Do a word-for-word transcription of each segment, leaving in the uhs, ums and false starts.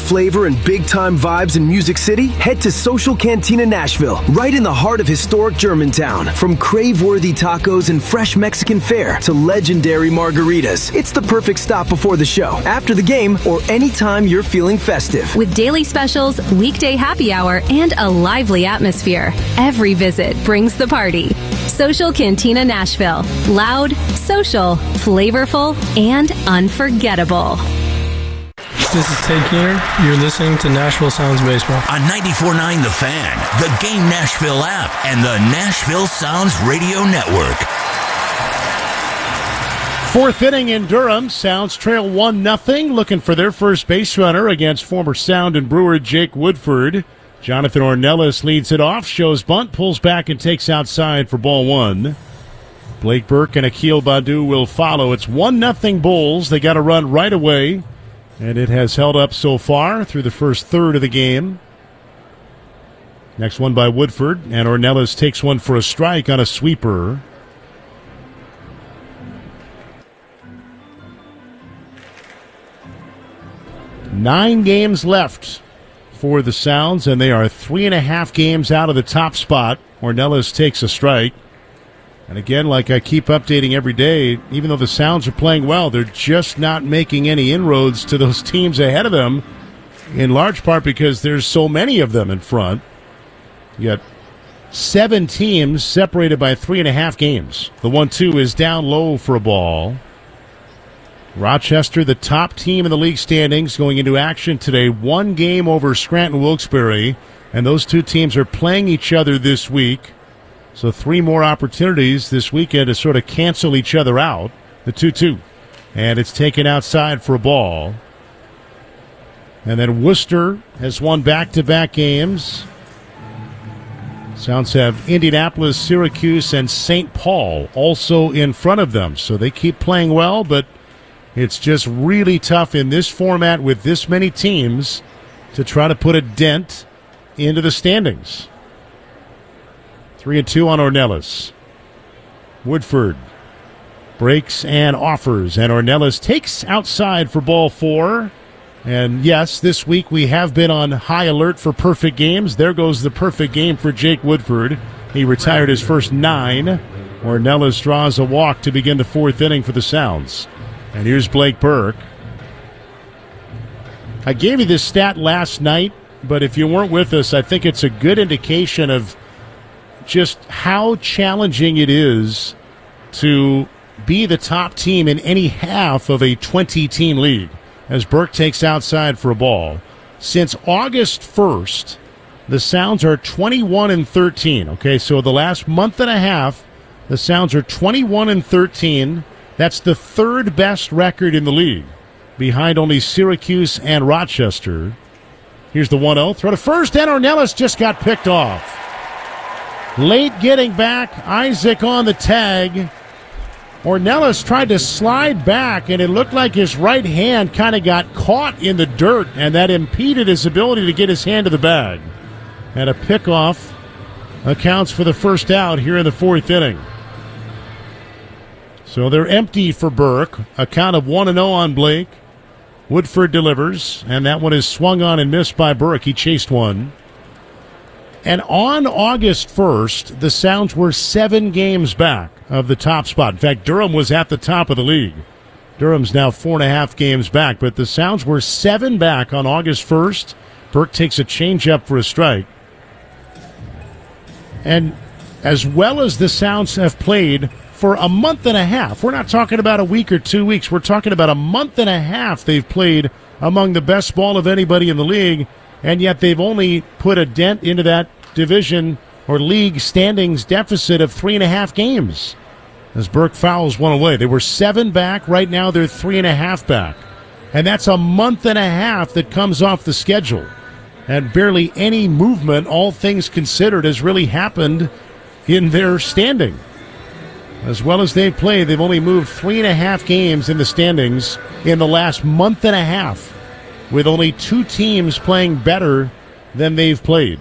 flavor and big-time vibes in Music City? Head to Social Cantina Nashville, right in the heart of historic Germantown. From crave-worthy tacos and fresh Mexican fare to legendary margaritas, it's the perfect stop before the show, after the game, or anytime you're feeling festive. With daily specials, weekday happy hour, and a lively atmosphere, every visit brings the party. Social Cantina Nashville. Loud, social, flavorful, and unforgettable. This is Ted Keener. You're listening to Nashville Sounds Baseball. On ninety-four point nine The Fan, the Game Nashville app, and the Nashville Sounds Radio Network. Fourth inning in Durham. Sounds trail one nothing, looking for their first base runner against former Sound and Brewer Jake Woodford. Jonathan Ornelas leads it off, shows bunt, pulls back and takes outside for ball one. Blake Burke and Akil Baddoo will follow. It's one nothing Bulls. They got a run right away, and it has held up so far through the first third of the game. Next one by Woodford, and Ornelas takes one for a strike on a sweeper. Nine games left for the Sounds, and they are three and a half games out of the top spot. Ornelas takes a strike. And again, like I keep updating every day, even though the Sounds are playing well, they're just not making any inroads to those teams ahead of them, in large part because there's so many of them in front. You got seven teams separated by three and a half games. The one two is down low for a ball. Rochester, the top team in the league standings, going into action today. One game over Scranton Wilkes-Barre, and those two teams are playing each other this week. So three more opportunities this weekend to sort of cancel each other out. The two two. And it's taken outside for a ball. And then Worcester has won back-to-back games. Sounds have Indianapolis, Syracuse, and Saint Paul also in front of them. So they keep playing well, but it's just really tough in this format with this many teams to try to put a dent into the standings. Three and two on Ornelas. Woodford breaks and offers, and Ornelas takes outside for ball four. And yes, this week we have been on high alert for perfect games. There goes the perfect game for Jake Woodford. He retired his first nine. Ornelas draws a walk to begin the fourth inning for the Sounds. And here's Blake Burke. I gave you this stat last night, but if you weren't with us, I think it's a good indication of just how challenging it is to be the top team in any half of a twenty-team league, as Burke takes outside for a ball. Since August first, the Sounds are twenty-one and thirteen. Okay, so the last month and a half, the Sounds are twenty-one and thirteen. That's the third best record in the league, behind only Syracuse and Rochester. Here's the one oh. Throw to first, and Ornelas just got picked off. Late getting back, Isaac on the tag. Ornelas tried to slide back, and it looked like his right hand kind of got caught in the dirt, and that impeded his ability to get his hand to the bag. And a pickoff accounts for the first out here in the fourth inning. So they're empty for Burke. A count of one and oh on Blake. Woodford delivers, and that one is swung on and missed by Burke. He chased one. And on August first, the Sounds were seven games back of the top spot. In fact, Durham was at the top of the league. Durham's now four and a half games back, but the Sounds were seven back on August first. Burke takes a changeup for a strike. And as well as the Sounds have played for a month and a half, we're not talking about a week or two weeks, we're talking about a month and a half they've played among the best ball of anybody in the league, and yet they've only put a dent into that division or league standings deficit of three and a half games as Burke fouls one away. They were seven back. Right now they're three and a half back. And that's a month and a half that comes off the schedule. And barely any movement, all things considered, has really happened in their standing. As well as they've played, they've only moved three and a half games in the standings in the last month and a half, with only two teams playing better than they've played.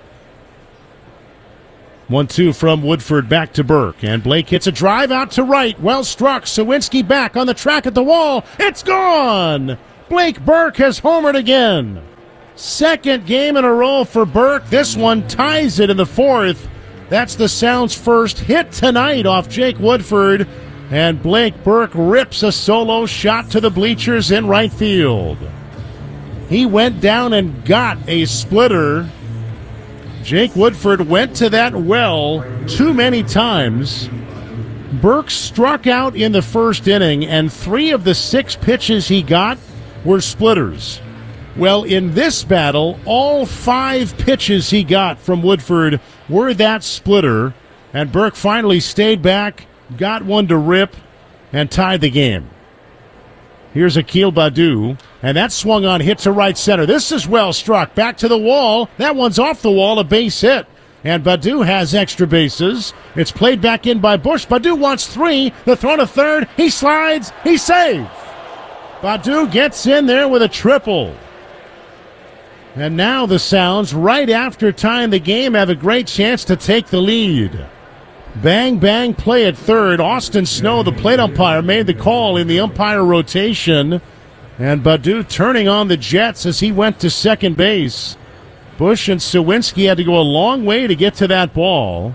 one two from Woodford back to Burke, and Blake hits a drive out to right. Well struck. Sawinski back on the track at the wall. It's gone! Blake Burke has homered again. Second game in a row for Burke. This one ties it in the fourth. That's the Sound's first hit tonight off Jake Woodford. And Blake Burke rips a solo shot to the bleachers in right field. He went down and got a splitter. Jake Woodford went to that well too many times. Burke struck out in the first inning, and three of the six pitches he got were splitters. Well, in this battle, all five pitches he got from Woodford were that splitter, and Burke finally stayed back, got one to rip, and tied the game. Here's Akil Baddoo, and that swung on, hit to right center. This is well struck. Back to the wall. That one's off the wall, a base hit. And Baddoo has extra bases. It's played back in by Bush. Baddoo wants three. The throw to third. He slides. He's safe. Baddoo gets in there with a triple. And now the Sounds, right after tying the game, have a great chance to take the lead. Bang, bang, play at third. Austin Snow, the plate umpire, made the call in the umpire rotation. And Baddoo turning on the Jets as he went to second base. Bush and Sawinski had to go a long way to get to that ball.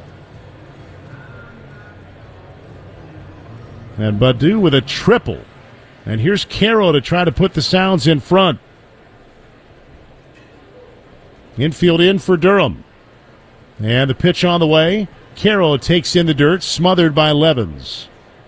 And Baddoo with a triple. And here's Caro to try to put the Sounds in front. Infield in for Durham. And the pitch on the way. Caro takes in the dirt, smothered by Levens.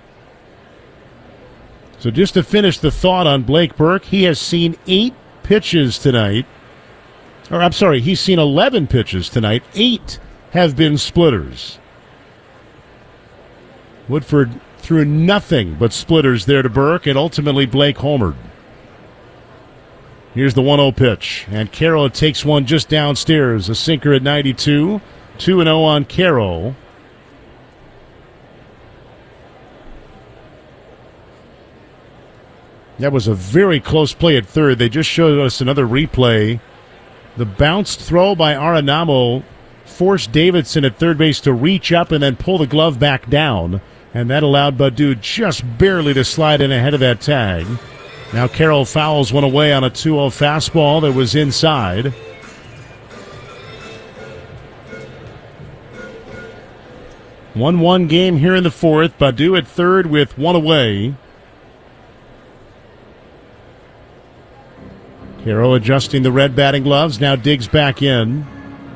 So just to finish the thought on Blake Burke, he has seen eight pitches tonight. Or I'm sorry, he's seen eleven pitches tonight. Eight have been splitters. Woodford threw nothing but splitters there to Burke, and ultimately Blake homered. Here's the one oh pitch, and Caro takes one just downstairs. A sinker at ninety-two. two and oh on Caro. That was a very close play at third. They just showed us another replay. The bounced throw by Arenamo forced Davidson at third base to reach up and then pull the glove back down, and that allowed Baddoo just barely to slide in ahead of that tag. Now Caro fouls one away on a two oh fastball that was inside. one one game here in the fourth. Baddoo at third with one away. Caro adjusting the red batting gloves, now digs back in.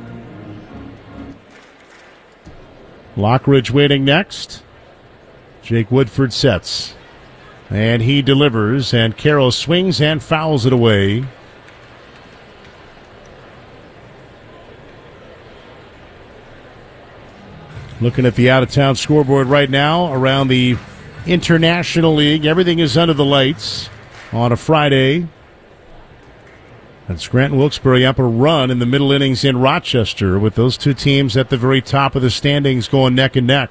Lockridge waiting next. Jake Woodford sets. And he delivers, and Caro swings and fouls it away. Looking at the out-of-town scoreboard right now around the International League. Everything is under the lights on a Friday. And Scranton Wilkes-Barre up a run in the middle innings in Rochester with those two teams at the very top of the standings going neck and neck.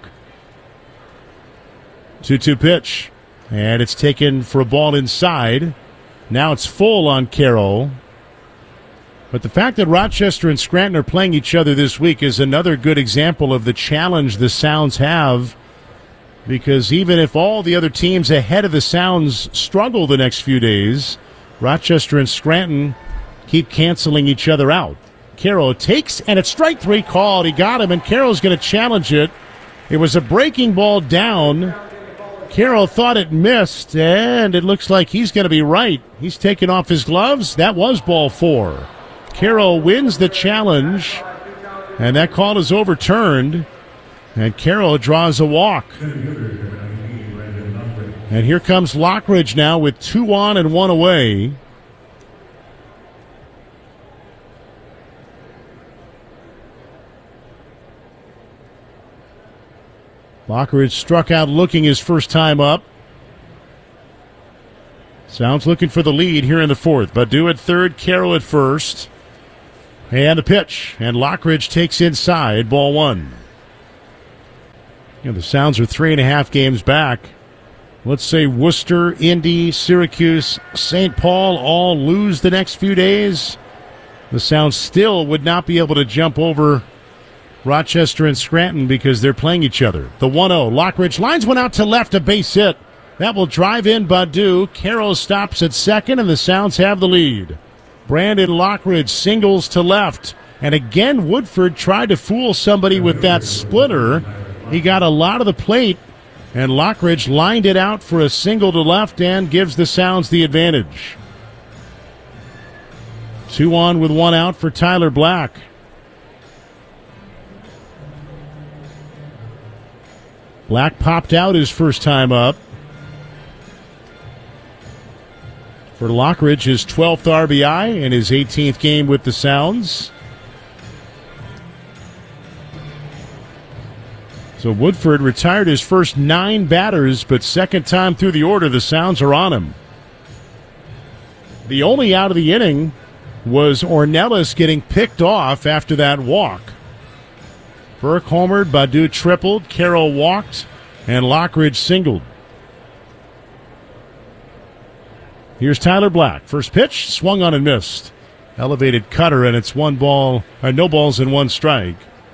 two two pitch. And it's taken for a ball inside. Now it's full on Caro. But the fact that Rochester and Scranton are playing each other this week is another good example of the challenge the Sounds have. Because even if all the other teams ahead of the Sounds struggle the next few days, Rochester and Scranton keep canceling each other out. Caro takes, and it's strike three called. He got him, and Caro's going to challenge it. It was a breaking ball down. Caro thought it missed, and it looks like he's going to be right. He's taken off his gloves. That was ball four. Caro wins the challenge, and that call is overturned, and Caro draws a walk. And here comes Lockridge now with two on and one away. Lockridge struck out looking his first time up. Sounds looking for the lead here in the fourth. Baddoo at third, Caro at first. And the pitch. And Lockridge takes inside, ball one. You know, the Sounds are three and a half games back. Let's say Worcester, Indy, Syracuse, Saint Paul all lose the next few days. The Sounds still would not be able to jump over Rochester and Scranton because they're playing each other. The one oh. Lockridge lines one out to left, a base hit. That will drive in Baddoo. Caro stops at second, and the Sounds have the lead. Brandon Lockridge singles to left. And again, Woodford tried to fool somebody with that splitter. He got a lot of the plate, and Lockridge lined it out for a single to left and gives the Sounds the advantage. Two on with one out for Tyler Black. Black popped out his first time up. For Lockridge, his twelfth R B I and his eighteenth game with the Sounds. So Woodford retired his first nine batters, but second time through the order, the Sounds are on him. The only out of the inning was Ornelas getting picked off after that walk. Burke homered, Badu tripled, Carroll walked, and Lockridge singled. Here's Tyler Black. First pitch, swung on and missed. Elevated cutter, and it's one ball, or no balls and one strike.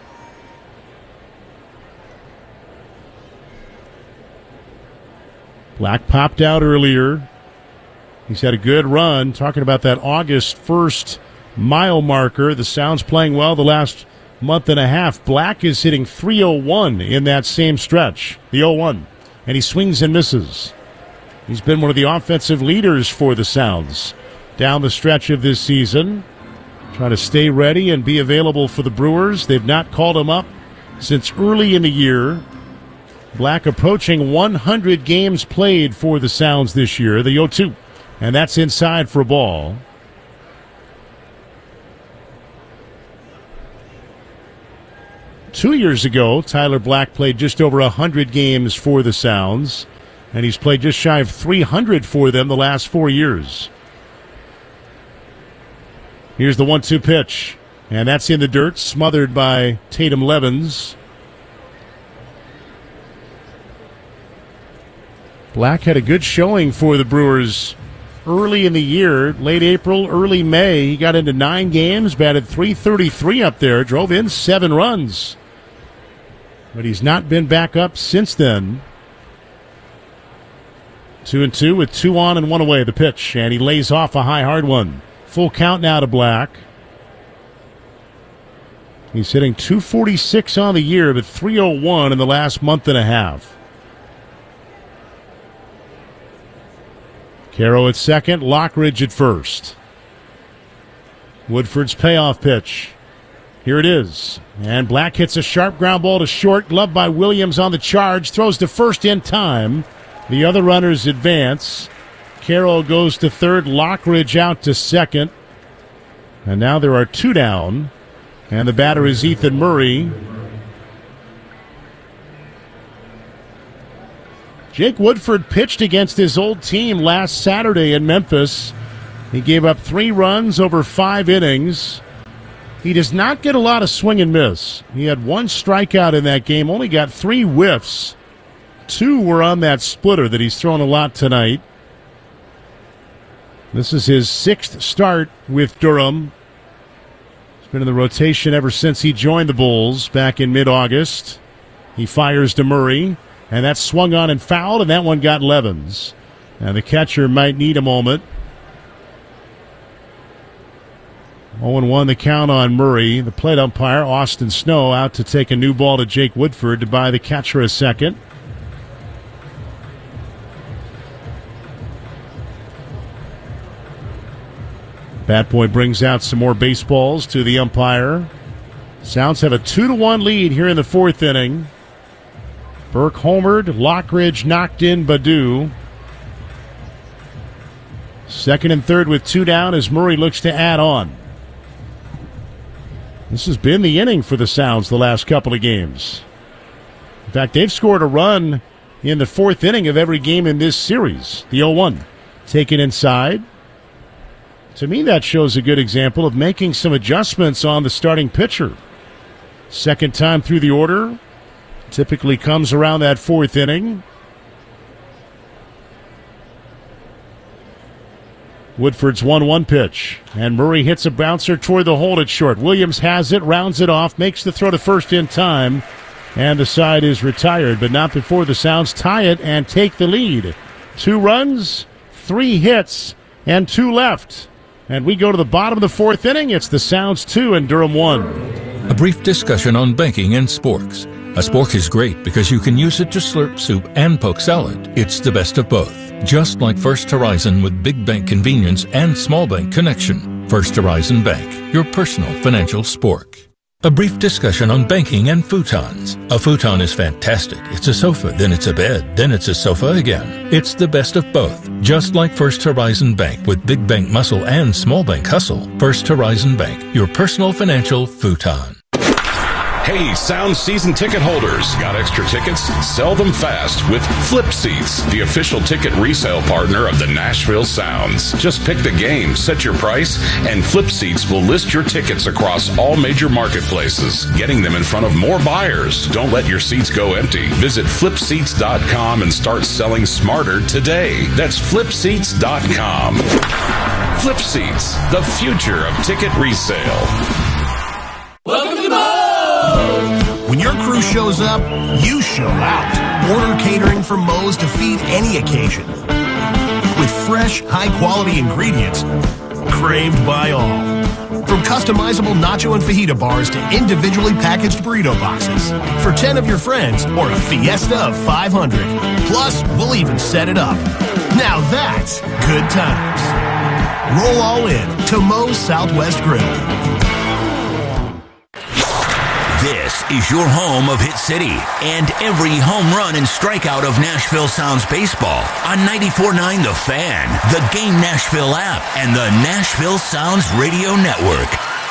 Black popped out earlier. He's had a good run. Talking about that August first mile marker. The Sounds playing well the last month and a half. Black is hitting three oh one in that same stretch. The oh one. And he swings and misses. He's been one of the offensive leaders for the Sounds down the stretch of this season. Trying to stay ready and be available for the Brewers. They've not called him up since early in the year. Black approaching one hundred games played for the Sounds this year, the oh two. And that's inside for a ball. Two years ago, Tyler Black played just over one hundred games for the Sounds, and he's played just shy of three hundred for them the last four years. Here's the one two pitch, and that's in the dirt, smothered by Tatum Levens. Black had a good showing for the Brewers early in the year, late April, early May. He got into nine games, batted three thirty-three up there, drove in seven runs. But he's not been back up since then. Two and two with two on and one away. The pitch, and he lays off a high, hard one. Full count now to Black. He's hitting two forty-six on the year, but three oh one in the last month and a half. Caro at second, Lockridge at first. Woodford's payoff pitch. Here it is. And Black hits a sharp ground ball to short, gloved by Williams on the charge, throws to first in time. The other runners advance. Caro goes to third, Lockridge out to second. And now there are two down. And the batter is Ethan Murray. Jake Woodford pitched against his old team last Saturday in Memphis. He gave up three runs over five innings. He does not get a lot of swing and miss. He had one strikeout in that game, only got three whiffs. Two were on that splitter that he's thrown a lot tonight. This is his sixth start with Durham. He's been in the rotation ever since he joined the Bulls back in mid-August. He fires to Murray. And that swung on and fouled, and that one got Levens. And the catcher might need a moment. oh and one the count on Murray. The plate umpire, Austin Snow, out to take a new ball to Jake Woodford to buy the catcher a second. Bat Boy brings out some more baseballs to the umpire. Sounds have a two to one lead here in the fourth inning. Burke homered, Lockridge knocked in Badu. Second and third with two down as Murray looks to add on. This has been the inning for the Sounds the last couple of games. In fact, they've scored a run in the fourth inning of every game in this series. The oh one taken inside. To me, that shows a good example of making some adjustments on the starting pitcher. Second time through the order. Typically comes around that fourth inning. Woodford's one one pitch. And Murray hits a bouncer toward the hold at short. Williams has it, rounds it off, makes the throw to first in time. And the side is retired, but not before the Sounds tie it and take the lead. Two runs, three hits, and two left. And we go to the bottom of the fourth inning. It's the Sounds two and Durham one. A brief discussion on banking and sporks. A spork is great because you can use it to slurp soup and poke salad. It's the best of both. Just like First Horizon with big bank convenience and small bank connection. First Horizon Bank, your personal financial spork. A brief discussion on banking and futons. A futon is fantastic. It's a sofa, then it's a bed, then it's a sofa again. It's the best of both. Just like First Horizon Bank with big bank muscle and small bank hustle. First Horizon Bank, your personal financial futon. Hey, Sound season ticket holders, got extra tickets? Sell them fast with Flip Seats, the official ticket resale partner of the Nashville Sounds. Just pick the game, set your price, and Flip Seats will list your tickets across all major marketplaces, getting them in front of more buyers. Don't let your seats go empty. Visit flip seats dot com and start selling smarter today. That's flip seats dot com. Flip Seats, the future of ticket resale. Welcome to Moe's! When your crew shows up, you show out. Order catering from Moe's to feed any occasion. With fresh, high-quality ingredients craved by all. From customizable nacho and fajita bars to individually packaged burrito boxes. For ten of your friends or a fiesta of five hundred. Plus, we'll even set it up. Now that's good times. Roll all in to Moe's Southwest Grill. This is your home of Hit City and every home run and strikeout of Nashville Sounds baseball on ninety-four point nine The Fan, the Game Nashville app, and the Nashville Sounds Radio Network.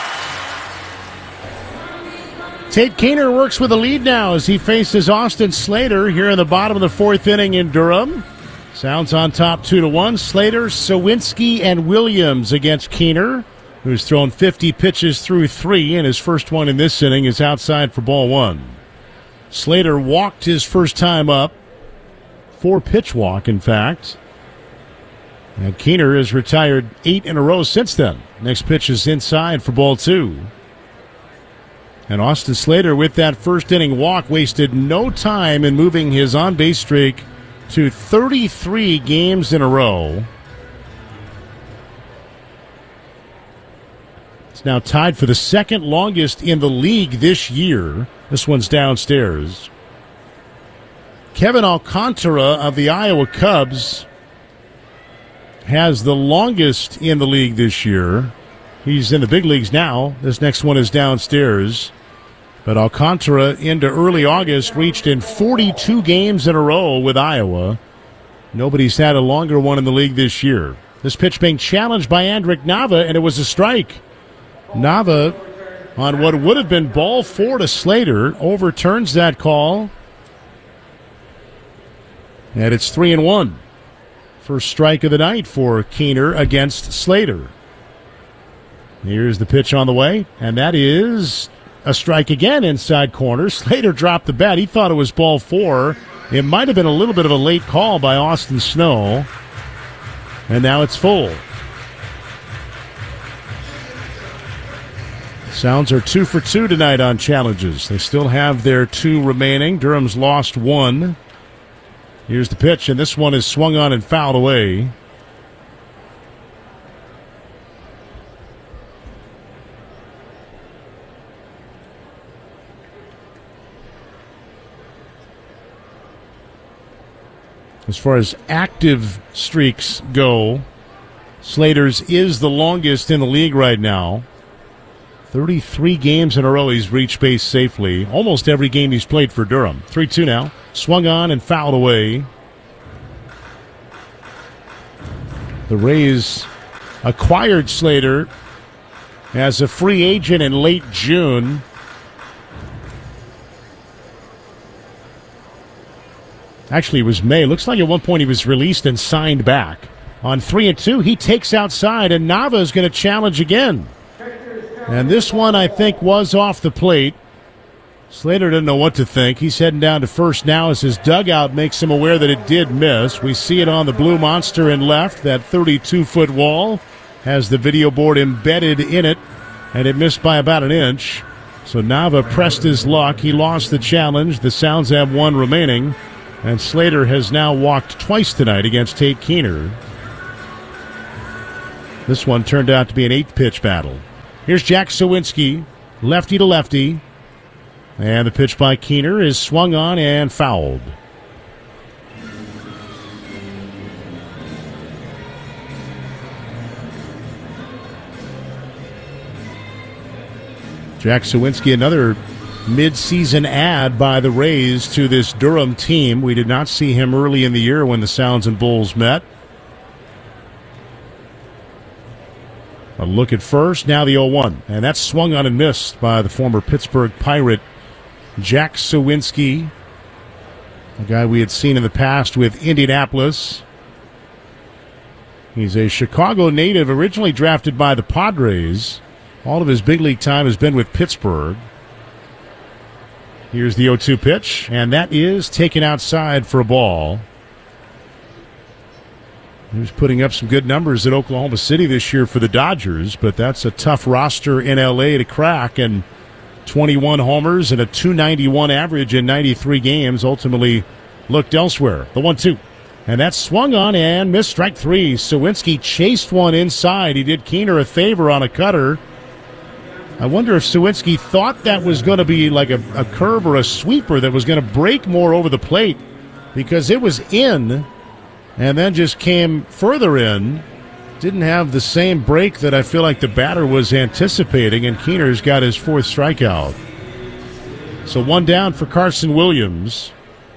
Tate Keener works with a lead now as he faces Austin Slater here in the bottom of the fourth inning in Durham. Sounds on top two to one. Slater, Sawinski, and Williams against Keener, who's thrown fifty pitches through three, and his first one in this inning is outside for ball one. Slater walked his first time up. Four-pitch walk, in fact. And Keener has retired eight in a row since then. Next pitch is inside for ball two. And Austin Slater, with that first inning walk, wasted no time in moving his on-base streak to thirty-three games in a row. Now tied for the second longest in the league this year. This one's downstairs. Kevin Alcantara of the Iowa Cubs has the longest in the league this year. He's in the big leagues now. This next one is downstairs. But Alcantara into early August reached in forty-two games in a row with Iowa. Nobody's had a longer one in the league this year. This pitch being challenged by Andrick Nava, and it was a strike. Nava, on what would have been ball four to Slater, overturns that call. And it's three and one. First strike of the night for Keener against Slater. Here's the pitch on the way, and that is a strike again inside corner. Slater dropped the bat. He thought it was ball four. It might have been a little bit of a late call by Austin Snow. And now it's full. Sounds are two for two tonight on challenges. They still have their two remaining. Durham's lost one. Here's the pitch, and this one is swung on and fouled away. As far as active streaks go, Slater's is the longest in the league right now. thirty-three games in a row he's reached base safely. Almost every game he's played for Durham. three two now. Swung on and fouled away. The Rays acquired Slater as a free agent in late June. Actually, it was May. Looks like at one point he was released and signed back. On three and two, he takes outside, and Nava is going to challenge again. And this one, I think, was off the plate. Slater didn't know what to think. He's heading down to first now as his dugout makes him aware that it did miss. We see it on the blue monster in left. That thirty-two-foot wall has the video board embedded in it, and it missed by about an inch. So Nava pressed his luck. He lost the challenge. The Sounds have one remaining. And Slater has now walked twice tonight against Tate Keener. This one turned out to be an eight-pitch battle. Here's Jack Sawinski, lefty to lefty. And the pitch by Keener is swung on and fouled. Jack Sawinski, another mid-season add by the Rays to this Durham team. We did not see him early in the year when the Sounds and Bulls met. A look at first, now the oh one. And that's swung on and missed by the former Pittsburgh Pirate, Jack Sawinski, a guy we had seen in the past with Indianapolis. He's a Chicago native, originally drafted by the Padres. All of his big league time has been with Pittsburgh. Here's the oh two pitch, and that is taken outside for a ball. He was putting up some good numbers at Oklahoma City this year for the Dodgers, but that's a tough roster in L A to crack, and twenty-one homers and a two ninety-one average in ninety-three games ultimately looked elsewhere. The one two. And that's swung on and missed, strike three. Sawinski chased one inside. He did Keener a favor on a cutter. I wonder if Sawinski thought that was going to be like a, a curve or a sweeper that was going to break more over the plate, because it was in and then just came further in. Didn't have the same break that I feel like the batter was anticipating, and Keener's got his fourth strikeout. So one down for Carson Williams.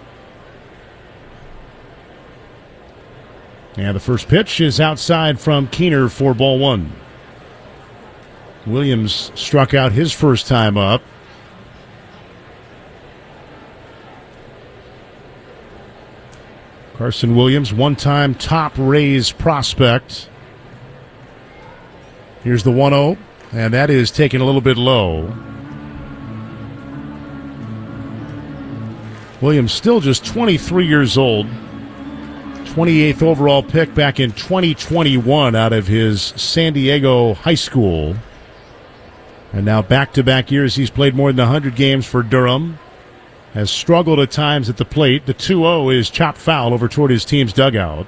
And the first pitch is outside from Keener for ball one. Williams struck out his first time up. Carson Williams, one-time top Rays prospect. Here's the one oh, and that is taken a little bit low. Williams still just twenty-three years old. twenty-eighth overall pick back in twenty twenty-one out of his San Diego high school. And now back-to-back years he's played more than one hundred games for Durham. Has struggled at times at the plate. The two oh is chopped foul over toward his team's dugout.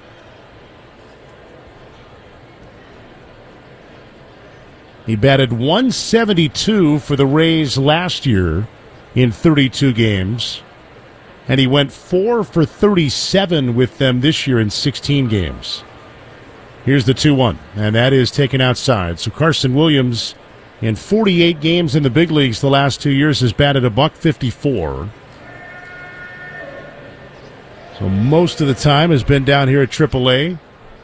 He batted one seventy-two for the Rays last year in thirty-two games. And he went four for thirty-seven with them this year in sixteen games. Here's the two one, and that is taken outside. So Carson Williams, in forty-eight games in the big leagues the last two years, has batted a buck fifty-four. So most of the time has been down here at triple A.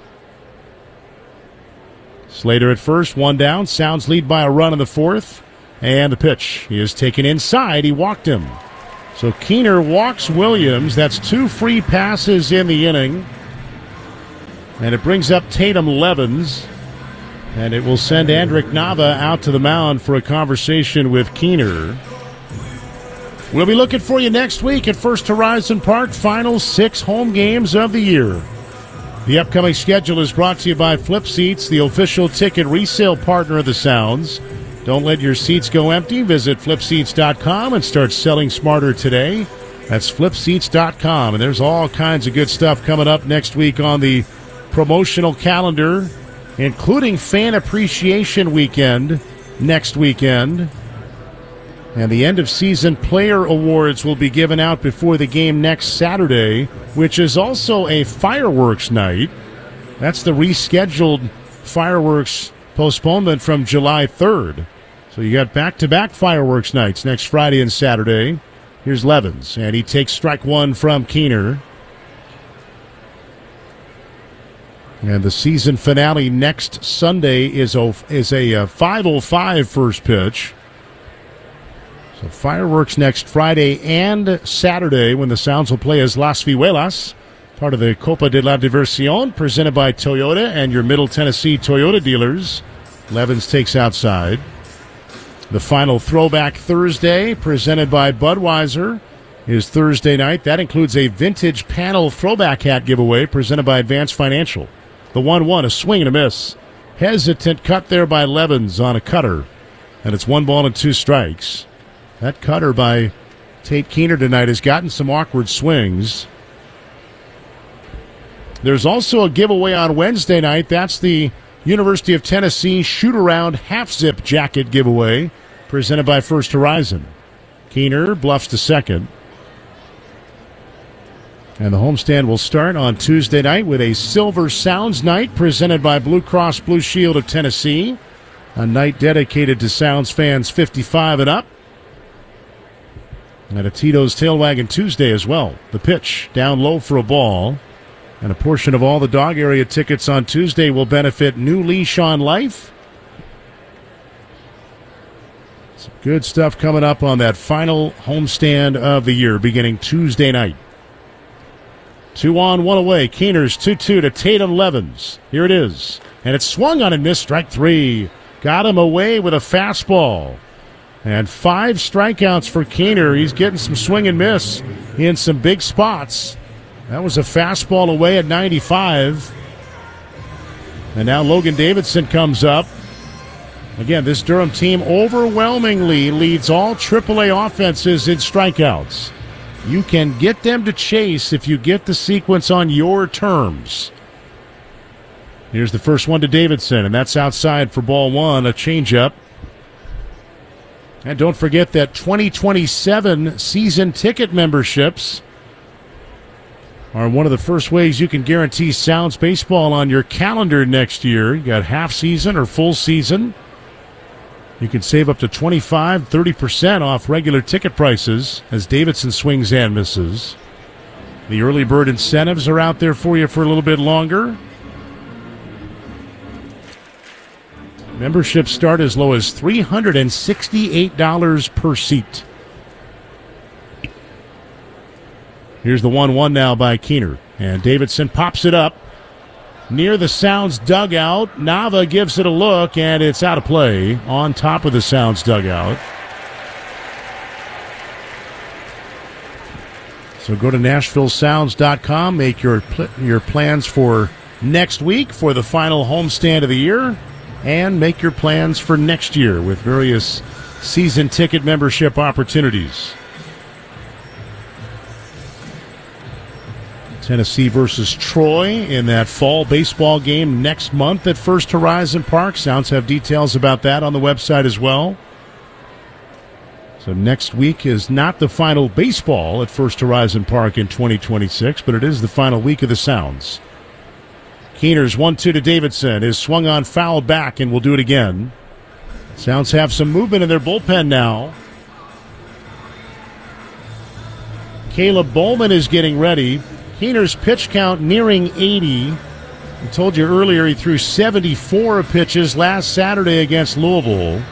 Slater at first, one down. Sounds lead by a run in the fourth. And the pitch. He is taken inside. He walked him. So Keener walks Williams. That's two free passes in the inning. And it brings up Tatum Levens. And it will send Andrick Nava out to the mound for a conversation with Keener. We'll be looking for you next week at First Horizon Park, final six home games of the year. The upcoming schedule is brought to you by Flip Seats, the official ticket resale partner of the Sounds. Don't let your seats go empty. Visit flip seats dot com and start selling smarter today. That's flip seats dot com. And there's all kinds of good stuff coming up next week on the promotional calendar, including Fan Appreciation Weekend next weekend. And the end-of-season player awards will be given out before the game next Saturday, which is also a fireworks night. That's the rescheduled fireworks postponement from July third. So you got back-to-back fireworks nights next Friday and Saturday. Here's Levens, and he takes strike one from Keener. And the season finale next Sunday is a, is a five oh five first pitch. So fireworks next Friday and Saturday when the Sounds will play as Las Vihuelas, part of the Copa de la Diversión, presented by Toyota and your Middle Tennessee Toyota dealers. Levens takes outside. The final Throwback Thursday, presented by Budweiser, is Thursday night. That includes a vintage panel throwback hat giveaway presented by Advance Financial. The one one, a swing and a miss. Hesitant cut there by Levens on a cutter. And it's one ball and two strikes. That cutter by Tate Keener tonight has gotten some awkward swings. There's also a giveaway on Wednesday night. That's the University of Tennessee shoot-around half-zip jacket giveaway presented by First Horizon. Keener bluffs to second. And the homestand will start on Tuesday night with a Silver Sounds night presented by Blue Cross Blue Shield of Tennessee, a night dedicated to Sounds fans fifty-five and up. And a Tito's Tail Wagon Tuesday as well. The pitch down low for a ball. And a portion of all the dog area tickets on Tuesday will benefit New Leash on Life. Some good stuff coming up on that final homestand of the year beginning Tuesday night. Two on, one away. Keener's two two to Tatum Levens. Here it is. And it's swung on and missed. Strike three. Got him away with a fastball. And five strikeouts for Keener. He's getting some swing and miss in some big spots. That was a fastball away at ninety-five. And now Logan Davidson comes up. Again, this Durham team overwhelmingly leads all triple A offenses in strikeouts. You can get them to chase if you get the sequence on your terms. Here's the first one to Davidson, and that's outside for ball one, a changeup. And don't forget that twenty twenty-seven season ticket memberships are one of the first ways you can guarantee Sounds baseball on your calendar next year. You got half season or full season. You can save up to twenty-five, thirty percent off regular ticket prices as Davidson swings and misses. The early bird incentives are out there for you for a little bit longer. Memberships start as low as three hundred sixty-eight dollars per seat. Here's the one one now by Keener. And Davidson pops it up near the Sounds dugout. Nava gives it a look, and it's out of play on top of the Sounds dugout. So go to Nashville Sounds dot com. Make your, pl- your plans for next week for the final homestand of the year. And make your plans for next year with various season ticket membership opportunities. Tennessee versus Troy in that fall baseball game next month at First Horizon Park. Sounds have details about that on the website as well. So next week is not the final baseball at First Horizon Park in twenty twenty-six, but it is the final week of the Sounds. Keener's one two to Davidson is swung on foul back, and will do it again. Sounds have some movement in their bullpen now. Caleb Bowman is getting ready. Keener's pitch count nearing eighty. I told you earlier he threw seventy-four pitches last Saturday against Louisville.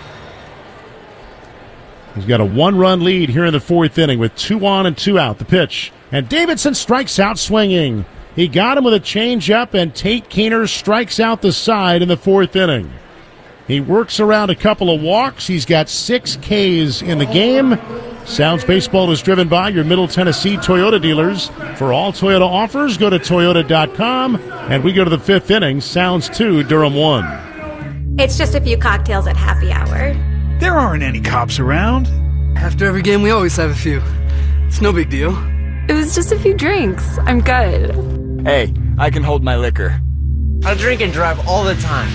He's got a one-run lead here in the fourth inning with two on and two out. The pitch, and Davidson strikes out swinging. He got him with a changeup, and Tate Keener strikes out the side in the fourth inning. He works around a couple of walks. He's got six Ks in the game. Sounds Baseball is driven by your Middle Tennessee Toyota dealers. For all Toyota offers, go to Toyota dot com. And we go to the fifth inning. Sounds two, Durham one. It's just a few cocktails at happy hour. There aren't any cops around. After every game, we always have a few. It's no big deal. It was just a few drinks. I'm good. Hey, I can hold my liquor. I drink and drive all the time.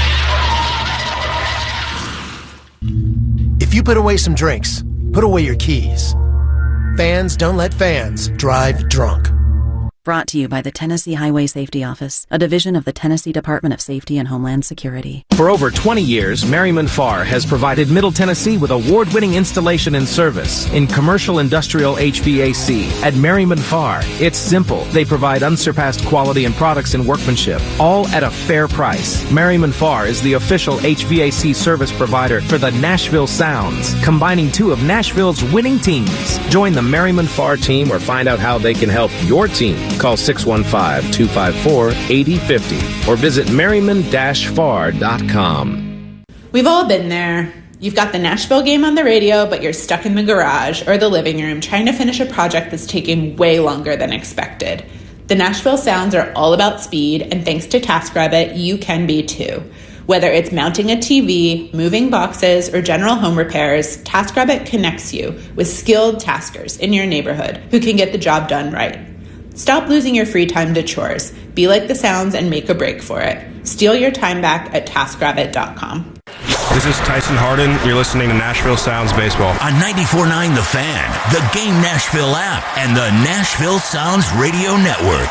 If you put away some drinks, put away your keys. Fans don't let fans drive drunk. Brought to you by the Tennessee Highway Safety Office, a division of the Tennessee Department of Safety and Homeland Security. For over twenty years, Merriman Farr has provided Middle Tennessee with award-winning installation and service in commercial industrial H V A C. At Merriman Farr, it's simple. They provide unsurpassed quality and products and workmanship, all at a fair price. Merriman Farr is the official H V A C service provider for the Nashville Sounds, combining two of Nashville's winning teams. Join the Merriman Farr team or find out how they can help your team. Call six one five, two five four, eight zero five zero or visit merriman dash farr dot com. We've all been there. You've got the Nashville game on the radio, but you're stuck in the garage or the living room trying to finish a project that's taking way longer than expected. The Nashville Sounds are all about speed, and thanks to TaskRabbit, you can be too. Whether it's mounting a T V, moving boxes, or general home repairs, TaskRabbit connects you with skilled taskers in your neighborhood who can get the job done right. Stop losing your free time to chores. Be like the Sounds and make a break for it. Steal your time back at TaskRabbit dot com. This is Tyson Harden. You're listening to Nashville Sounds Baseball. On ninety-four point nine The Fan, the Game Nashville app, and the Nashville Sounds Radio Network.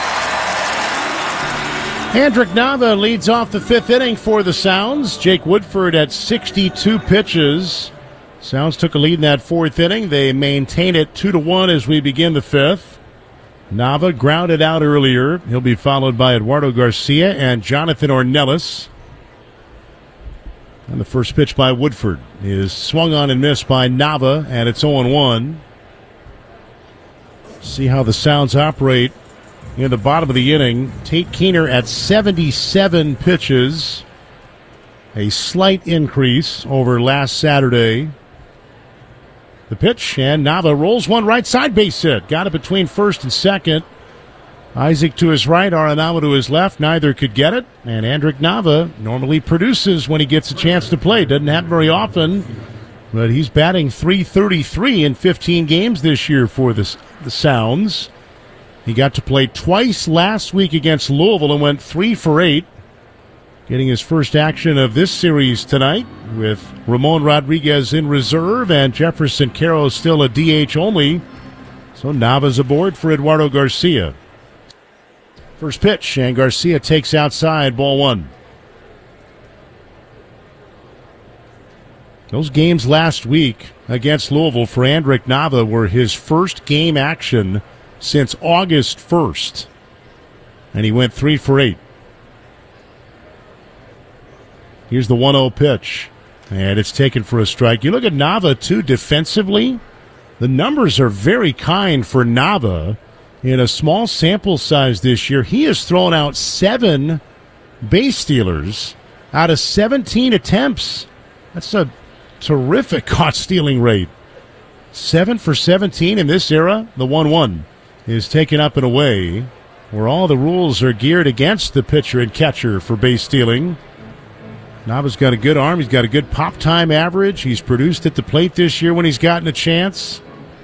Andrick Nava leads off the fifth inning for the Sounds. Jake Woodford at sixty-two pitches. Sounds took a lead in that fourth inning. They maintain it two to one as we begin the fifth. Nava grounded out earlier. He'll be followed by Eduardo Garcia and Jonathan Ornelas. And the first pitch by Woodford is swung on and missed by Nava, and it's oh one. See how the Sounds operate in the bottom of the inning. Tate Keener at seventy-seven pitches. A slight increase over last Saturday. The pitch, and Nava rolls one right side base hit. Got it between first and second. Isaac to his right, Arenado to his left. Neither could get it. And Andrick Nava normally produces when he gets a chance to play. Doesn't happen very often, but he's batting three thirty-three in fifteen games this year for the, the Sounds. He got to play twice last week against Louisville and went three for eight. Getting his first action of this series tonight with Ramon Rodriguez in reserve and Jefferson Caro still a D H only. So Nava's aboard for Eduardo Garcia. First pitch, and Garcia takes outside, ball one. Those games last week against Louisville for Andrick Nava were his first game action since August first. And he went three for eight. Here's the one oh pitch, and it's taken for a strike. You look at Nava, too, defensively. The numbers are very kind for Nava. In a small sample size this year, he has thrown out seven base stealers out of seventeen attempts. That's a terrific caught-stealing rate. Seven for seventeen in this era. The one one is taken up and away, where all the rules are geared against the pitcher and catcher for base stealing. Nava's got a good arm. He's got a good pop time average. He's produced at the plate this year when he's gotten a chance.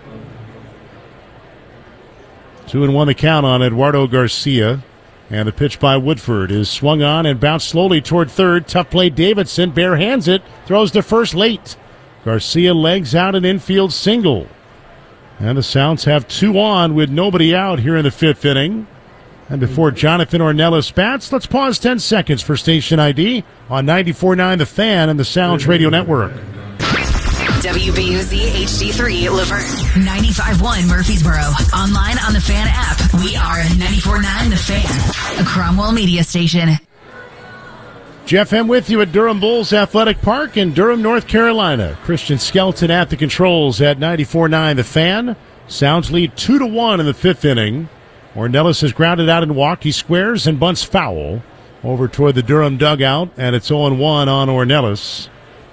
Two and one the count on Eduardo Garcia. And the pitch by Woodford is swung on and bounced slowly toward third. Tough play Davidson. Bare hands it. Throws to first late. Garcia legs out an infield single. And the Sounds have two on with nobody out here in the fifth inning. And before Jonathan Ornelas bats, let's pause ten seconds for station I D on ninety-four point nine The Fan and the Sounds Radio Network. W B U Z H D three Laverne, ninety-five point one Murfreesboro. Online on the Fan app. We are ninety-four point nine The Fan, a Cromwell media station. Jeff M. with you at Durham Bulls Athletic Park in Durham, North Carolina. Christian Skelton at the controls at ninety-four point nine The Fan. Sounds lead two to one in the fifth inning. Ornelas has grounded out and walked. He squares and bunts foul over toward the Durham dugout, and it's oh one on Ornelas.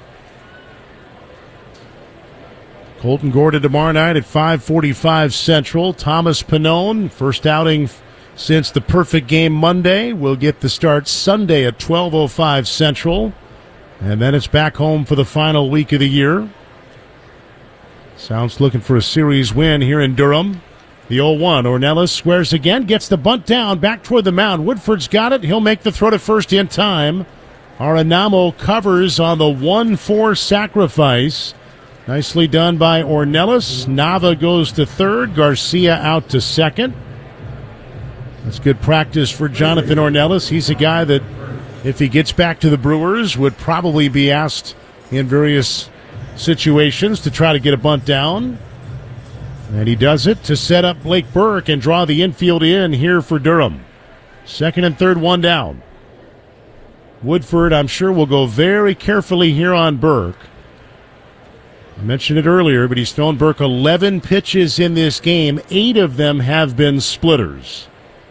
Colton Gordon tomorrow night at five forty-five Central. Thomas Pannone, first outing since the perfect game Monday, will get the start Sunday at twelve oh five Central. And then it's back home for the final week of the year. Sounds looking for a series win here in Durham. The oh one, Ornelas squares again, gets the bunt down, back toward the mound. Woodford's got it. He'll make the throw to first in time. Arenado covers on the one four sacrifice. Nicely done by Ornelas. Nava goes to third. Garcia out to second. That's good practice for Jonathan Ornelas. He's a guy that, if he gets back to the Brewers, would probably be asked in various situations to try to get a bunt down. And he does it to set up Blake Burke and draw the infield in here for Durham. Second and third, one down. Woodford, I'm sure, will go very carefully here on Burke. I mentioned it earlier, but he's thrown Burke eleven pitches in this game. Eight of them have been splitters.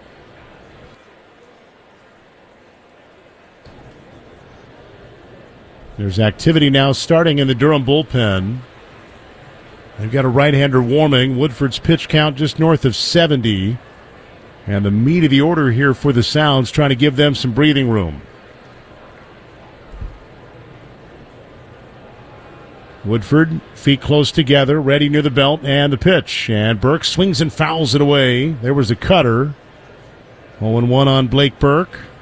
There's activity now starting in the Durham bullpen. They've got a right-hander warming. Woodford's pitch count just north of seventy. And the meat of the order here for the Sounds, trying to give them some breathing room. Woodford, feet close together, ready near the belt, and the pitch. And Burke swings and fouls it away. There was a cutter. oh and one on Blake Burke.